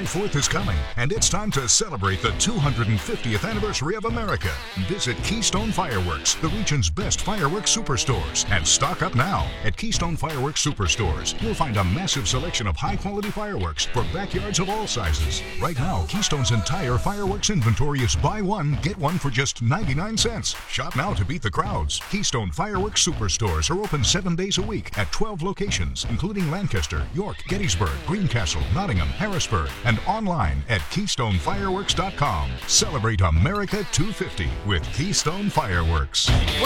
July 4th is coming, and it's time to celebrate the 250th anniversary of America. Visit Keystone Fireworks, the region's best fireworks superstores, and stock up now. At Keystone Fireworks Superstores, you'll find a massive selection of high-quality fireworks for backyards of all sizes. Right now, Keystone's entire fireworks inventory is buy one, get one for just 99 cents. Shop now to beat the crowds. Keystone Fireworks Superstores are open 7 days a week at 12 locations, including Lancaster, York, Gettysburg, Greencastle, Nottingham, Harrisburg, and online at KeystoneFireworks.com. Celebrate America 250 with Keystone Fireworks.